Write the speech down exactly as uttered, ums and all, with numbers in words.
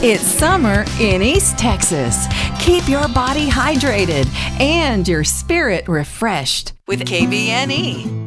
It's summer in East Texas. Keep your body hydrated and your spirit refreshed with K V N E.